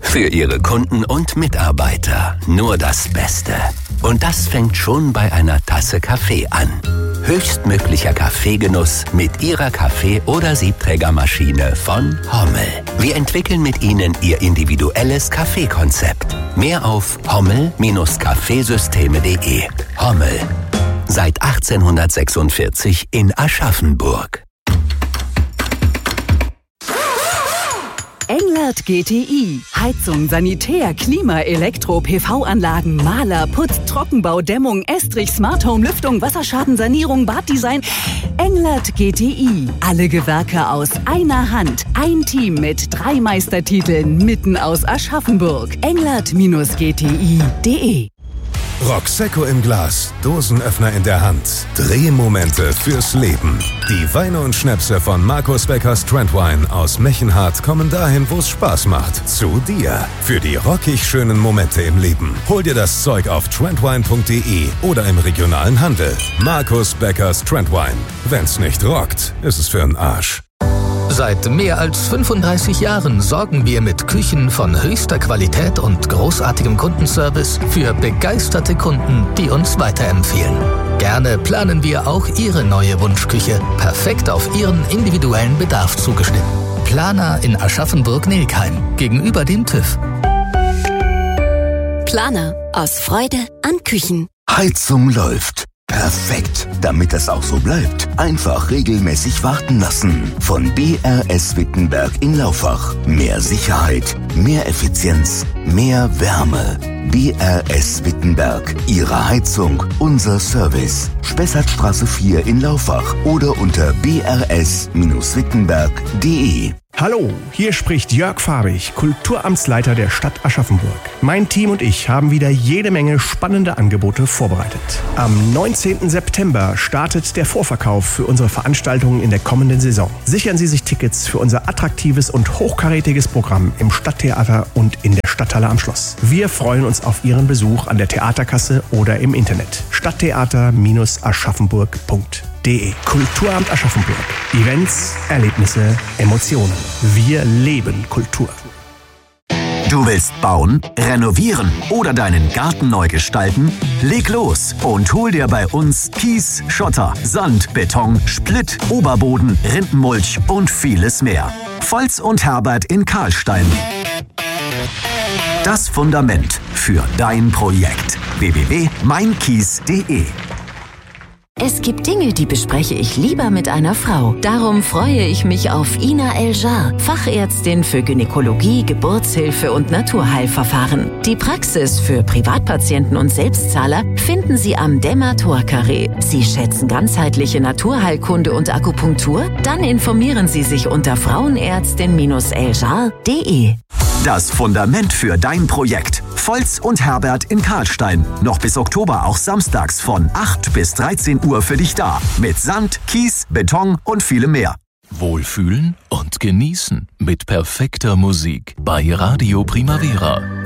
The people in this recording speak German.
Für Ihre Kunden und Mitarbeiter nur das Beste. Und das fängt schon bei einer Tasse Kaffee an. Höchstmöglicher Kaffeegenuss mit Ihrer Kaffee- oder Siebträgermaschine von Hommel. Wir entwickeln mit Ihnen Ihr individuelles Kaffeekonzept. Mehr auf hommel-kaffeesysteme.de. Hommel. Seit 1846 in Aschaffenburg. Englert GTI. Heizung, Sanitär, Klima, Elektro, PV-Anlagen, Maler, Putz, Trockenbau, Dämmung, Estrich, Smart Home, Lüftung, Wasserschadensanierung, Baddesign. Englert GTI. Alle Gewerke aus einer Hand. Ein Team mit 3 Meistertiteln mitten aus Aschaffenburg. Englert-gti.de. Rocksecco im Glas, Dosenöffner in der Hand, Drehmomente fürs Leben. Die Weine und Schnäpse von Markus Beckers Trendwine aus Mechenhardt kommen dahin, wo es Spaß macht. Zu dir. Für die rockig schönen Momente im Leben. Hol dir das Zeug auf trendwine.de oder im regionalen Handel. Markus Beckers Trendwine. Wenn's nicht rockt, ist es für 'n Arsch. Seit mehr als 35 Jahren sorgen wir mit Küchen von höchster Qualität und großartigem Kundenservice für begeisterte Kunden, die uns weiterempfehlen. Gerne planen wir auch Ihre neue Wunschküche, perfekt auf Ihren individuellen Bedarf zugeschnitten. Planer in Aschaffenburg-Nelkheim, gegenüber dem TÜV. Planer, aus Freude an Küchen. Heizung läuft. Perfekt, damit es auch so bleibt. Einfach regelmäßig warten lassen. Von BRS Wittenberg in Laufach. Mehr Sicherheit, mehr Effizienz, mehr Wärme. BRS Wittenberg. Ihre Heizung, unser Service. Spessartstraße 4 in Laufach oder unter brs-wittenberg.de. Hallo, hier spricht Jörg Fabich, Kulturamtsleiter der Stadt Aschaffenburg. Mein Team und ich haben wieder jede Menge spannende Angebote vorbereitet. Am 19. September startet der Vorverkauf für unsere Veranstaltungen in der kommenden Saison. Sichern Sie sich Tickets für unser attraktives und hochkarätiges Programm im Stadttheater und in der Stadthalle am Schloss. Wir freuen uns auf Ihren Besuch an der Theaterkasse oder im Internet. Stadttheater-aschaffenburg.de. Kulturamt Aschaffenburg. Events, Erlebnisse, Emotionen. Wir leben Kultur. Du willst bauen, renovieren oder deinen Garten neu gestalten? Leg los und hol dir bei uns Kies, Schotter, Sand, Beton, Splitt, Oberboden, Rindenmulch und vieles mehr. Volz und Herbert in Karlstein. Das Fundament für dein Projekt. www.meinkies.de. Es gibt Dinge, die bespreche ich lieber mit einer Frau. Darum freue ich mich auf Ina Eljar, Fachärztin für Gynäkologie, Geburtshilfe und Naturheilverfahren. Die Praxis für Privatpatienten und Selbstzahler finden Sie am Dämmer-Tor-Carré. Sie schätzen ganzheitliche Naturheilkunde und Akupunktur? Dann informieren Sie sich unter frauenärztin-eljar.de. Das Fundament für dein Projekt. Volz und Herbert in Karlstein. Noch bis Oktober auch samstags von 8 bis 13 Uhr für dich da. Mit Sand, Kies, Beton und vielem mehr. Wohlfühlen und genießen mit perfekter Musik bei Radio Primavera.